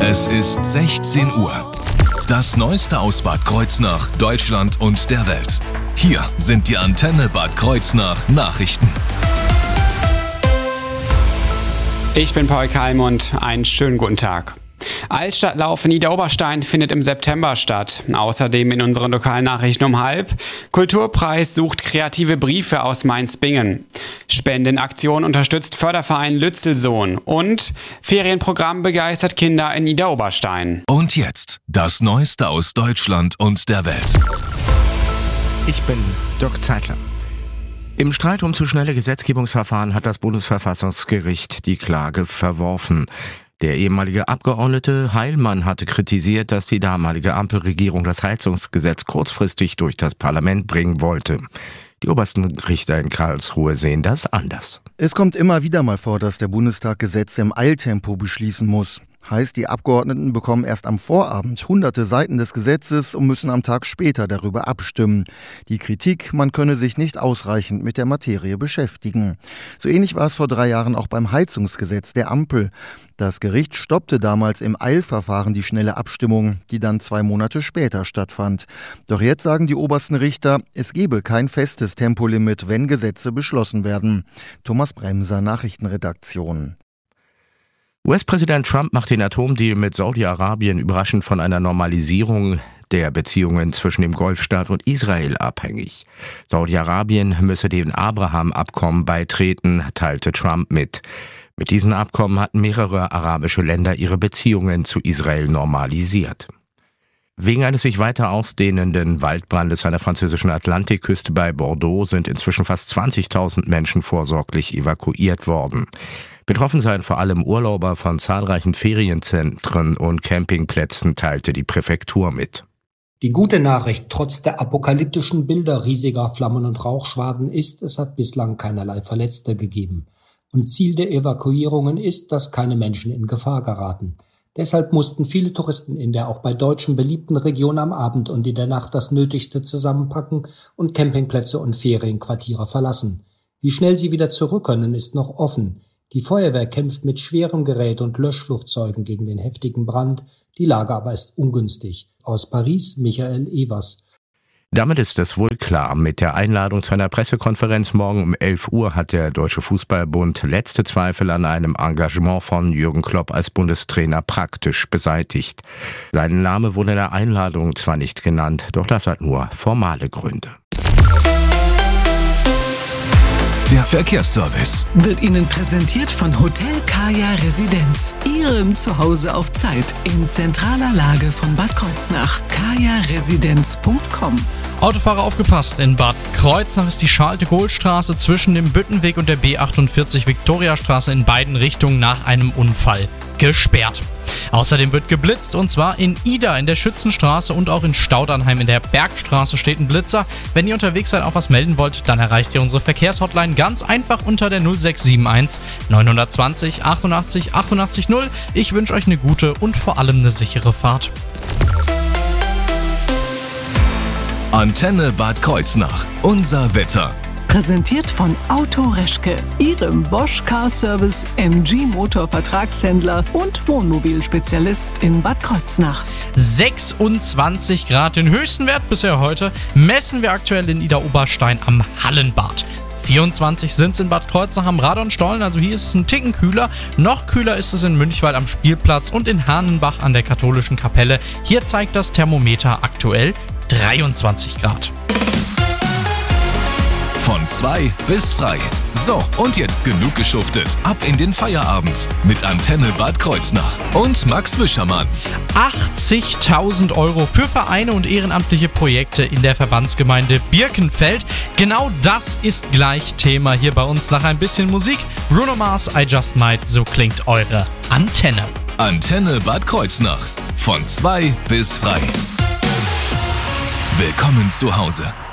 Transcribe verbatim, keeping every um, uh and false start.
Es ist sechzehn Uhr. Das Neueste aus Bad Kreuznach, Deutschland und der Welt. Hier sind die Antenne Bad Kreuznach Nachrichten. Ich bin Paul Kalmund, einen schönen guten Tag. Altstadtlauf in Idar-Oberstein findet im September statt. Außerdem in unseren Lokalnachrichten um halb. Kulturpreis sucht kreative Briefe aus Mainz-Bingen. Spendenaktion unterstützt Förderverein Lützelsohn. Und Ferienprogramm begeistert Kinder in Idar-Oberstein. Und jetzt das Neueste aus Deutschland und der Welt. Ich bin Dirk Zeitler. Im Streit um zu schnelle Gesetzgebungsverfahren hat das Bundesverfassungsgericht die Klage verworfen. Der ehemalige Abgeordnete Heilmann hatte kritisiert, dass die damalige Ampelregierung das Heizungsgesetz kurzfristig durch das Parlament bringen wollte. Die obersten Richter in Karlsruhe sehen das anders. Es kommt immer wieder mal vor, dass der Bundestag Gesetze im Eiltempo beschließen muss. Heißt, die Abgeordneten bekommen erst am Vorabend hunderte Seiten des Gesetzes und müssen am Tag später darüber abstimmen. Die Kritik, man könne sich nicht ausreichend mit der Materie beschäftigen. So ähnlich war es vor drei Jahren auch beim Heizungsgesetz der Ampel. Das Gericht stoppte damals im Eilverfahren die schnelle Abstimmung, die dann zwei Monate später stattfand. Doch jetzt sagen die obersten Richter, es gebe kein festes Tempolimit, wenn Gesetze beschlossen werden. Thomas Bremser, Nachrichtenredaktion. U S-Präsident Trump macht den Atomdeal mit Saudi-Arabien überraschend von einer Normalisierung der Beziehungen zwischen dem Golfstaat und Israel abhängig. Saudi-Arabien müsse dem Abraham-Abkommen beitreten, teilte Trump mit. Mit diesen Abkommen hatten mehrere arabische Länder ihre Beziehungen zu Israel normalisiert. Wegen eines sich weiter ausdehnenden Waldbrandes an der französischen Atlantikküste bei Bordeaux sind inzwischen fast zwanzigtausend Menschen vorsorglich evakuiert worden. Betroffen seien vor allem Urlauber von zahlreichen Ferienzentren und Campingplätzen, teilte die Präfektur mit. Die gute Nachricht trotz der apokalyptischen Bilder riesiger Flammen und Rauchschwaden ist, es hat bislang keinerlei Verletzte gegeben. Und Ziel der Evakuierungen ist, dass keine Menschen in Gefahr geraten. Deshalb mussten viele Touristen in der auch bei Deutschen beliebten Region am Abend und in der Nacht das Nötigste zusammenpacken und Campingplätze und Ferienquartiere verlassen. Wie schnell sie wieder zurück können, ist noch offen. Die Feuerwehr kämpft mit schwerem Gerät und Löschflugzeugen gegen den heftigen Brand. Die Lage aber ist ungünstig. Aus Paris, Michael Evers. Damit ist es wohl klar. Mit der Einladung zu einer Pressekonferenz morgen um elf Uhr hat der Deutsche Fußballbund letzte Zweifel an einem Engagement von Jürgen Klopp als Bundestrainer praktisch beseitigt. Sein Name wurde in der Einladung zwar nicht genannt, doch das hat nur formale Gründe. Der Verkehrsservice wird Ihnen präsentiert von Hotel Kaya Residenz. Ihrem Zuhause auf Zeit in zentraler Lage von Bad Kreuznach. kaya residenz punkt com. Autofahrer aufgepasst, in Bad Kreuznach ist die Charles-de-Gaulle-Straße zwischen dem Büttenweg und der B achtundvierzig Viktoriastraße in beiden Richtungen nach einem Unfall gesperrt. Außerdem wird geblitzt, und zwar in Ida in der Schützenstraße und auch in Staudernheim in der Bergstraße steht ein Blitzer. Wenn ihr unterwegs seid, auch was melden wollt, dann erreicht ihr unsere Verkehrshotline ganz einfach unter der null sechs sieben eins neun zwei null achtundachtzig achtundachtzig null. Ich wünsche euch eine gute und vor allem eine sichere Fahrt. Antenne Bad Kreuznach. Unser Wetter. Präsentiert von Auto Reschke, Ihrem Bosch Car Service M G Motor Vertragshändler und Wohnmobilspezialist in Bad Kreuznach. sechsundzwanzig Grad, den höchsten Wert bisher heute, messen wir aktuell in Idar-Oberstein am Hallenbad. vierundzwanzig sind es in Bad Kreuznach am Radonstollen, also hier ist es ein Ticken kühler. Noch kühler ist es in Münchwald am Spielplatz und in Hahnenbach an der katholischen Kapelle. Hier zeigt das Thermometer aktuell dreiundzwanzig Grad. Von zwei bis frei. So, und jetzt genug geschuftet. Ab in den Feierabend mit Antenne Bad Kreuznach und Max Wischermann. achtzigtausend Euro für Vereine und ehrenamtliche Projekte in der Verbandsgemeinde Birkenfeld. Genau das ist gleich Thema hier bei uns nach ein bisschen Musik. Bruno Mars, I Just Might, so klingt eure Antenne. Antenne Bad Kreuznach. Von zwei bis frei. Willkommen zu Hause.